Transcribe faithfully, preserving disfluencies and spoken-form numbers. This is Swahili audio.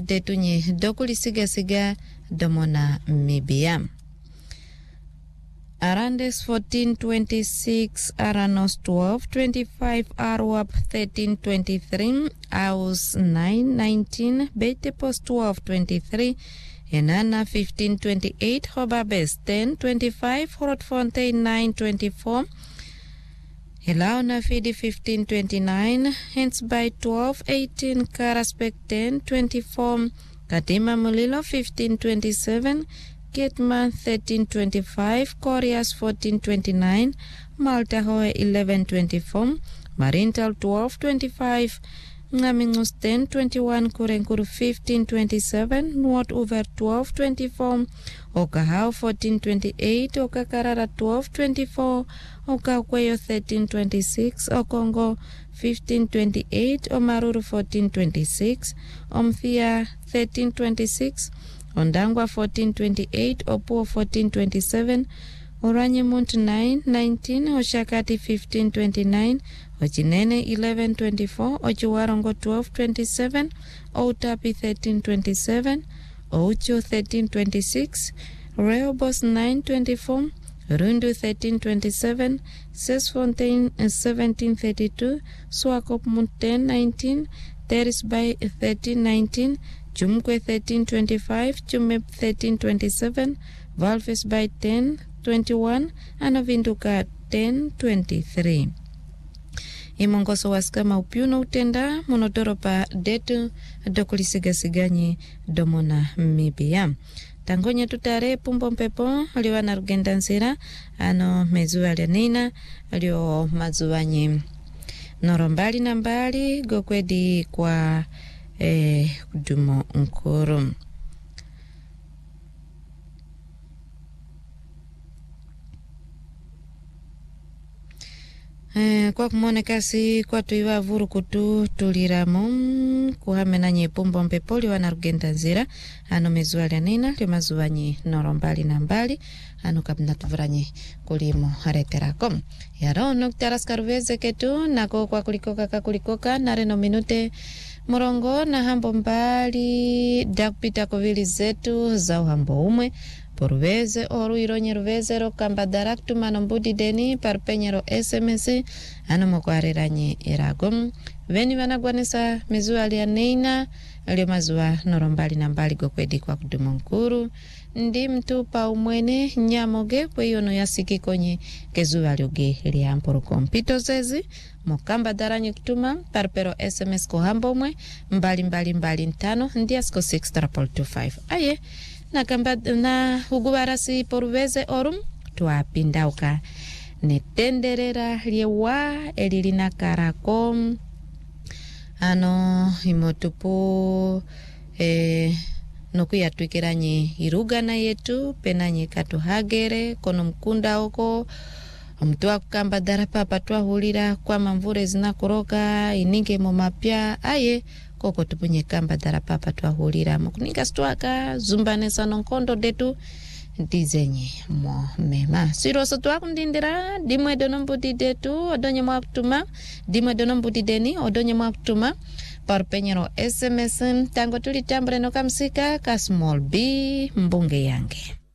detunye dokulisiga siga domona mibia. Arandes fourteen twenty-six, Aranos twelve twenty-five, Arwap thirteen twenty-three, Aus nine nineteen, Betepos twelve twenty-three, Enana fifteen twenty-eight, Hobabes ten twenty-five, Horotfontein nine twenty-four, Helauna Fidi fifteen twenty-nine, Hence by twelve eighteen, Karaspek ten twenty-four, Katima Mulilo fifteen twenty-seven, Getman thirteen twenty-five, Corias fourteen twenty-nine, Malta Hoe eleven twenty-four, Marintal twelve twenty-five, Ngamingus ten twenty-one, Kurenkuru fifteen twenty-seven, Nuot Over twelve twenty-four, Okahau fourteen twenty-eight, Okakarara twelve twenty-four, Okakweyo thirteen twenty-six, Okongo fifteen twenty-eight, Omaruru fourteen twenty-six, Omthia thirteen twenty-six, Ondangwa fourteen twenty-eight, Opuo fourteen twenty-seven, Oranyemunt nine nineteen, Oshakati fifteen twenty-nine, Ochinene eleven twenty-four, Ochiwarongo twelve twenty-seven, Outapi thirteen twenty-seven, Ocho thirteen twenty-six, Rehoboth nine twenty-four, Rundu thirteen twenty-seven, Sesfontein seventeen thirty-two, Swakopmund ten nineteen, Terisby thirteen nineteen, Chumkwe thirteen twenty-five, Chumep thirteen twenty-seven, Valves by ten twenty-one, Anavinduka ten twenty-three. Imongoso waskama upiuno utenda monodoropa detu dokulisigasiganye domona mibia. Tangonya tutare pumbo mpepo liwa na rugendansira ano mezuwa lianina lio mazuwanyi norombali na mbali gokwedi kwa eh, kudumo nkuru. Eh, kwa kumone kasi kwa tuiwa vuru kutu tuliramu kuhamena nye pumbo mpepoli wana rugenda nzira ano mezuwa lianina lio mazuwanyi norombali na mbali ano kabina tuvuranye kulimo hareterakom yaro nuktaras karuveze ketu nako kwa kulikoka kakulikoka nareno minute morongo na hambo mbali dakupita kovili zetu za uhambo umwe poruveze oru ironye ruveze ro kamba daraktu manombudi deni parpenyero S M S ano mokwareranye iragom veni vanagwanisa mezuwa lianeina alio mazuwa norombali na mbali gokwedi kwa kudumo nkuru ndi mtu pa umwene nyamoge kwe yono yasiki konye kezuwa lioge liampuru kompito zezi mokamba daranye kutuma parpero S M S ko hambo umwe mbali mbali mbali ntano ndiasko six triple two five aye na kamba na hugubarasi poruveze orum tuapindauka netenderera liewa elilina karakom ano imotupu eh, nokuya tuikiranye irugana yetu penanye katuhagere kono mkunda oko mtuwa kukamba darapa patua hulira kwa mamvure zina kuroka ininge momapya aye koko tupunye kamba darapa patua hulira mkuninga stuaka zumbane sanonkondo detu ndizenye mo mema siroso tuwa kundindira dimwe donombuti detu odonye mwa kutuma dimwe donombuti deni odonye mwa kutuma parpenyero S M S tango tuli tambure no kamsika ka small b mbunge yange.